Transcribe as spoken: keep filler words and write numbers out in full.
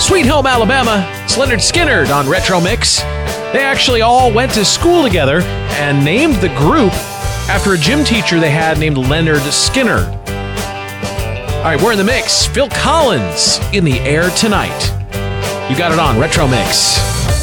Sweet Home Alabama. It's Leonard Skinner on Retro Mix. They actually all went to school together and named the group after a gym teacher they had named Leonard Skinner. All right, we're in the mix. Phil Collins, In the Air Tonight. You got it on Retro Mix.